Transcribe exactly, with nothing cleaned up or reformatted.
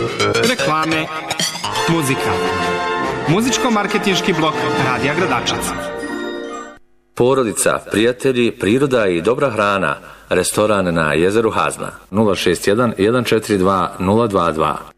Reklame. Muzika. Muzičko-marketinški blok Radija Gradačac. Porodica, prijatelji, priroda i dobra hrana. Restoran na jezeru Hazna. nula šest jedan, jedan četiri dva, nula dva dva.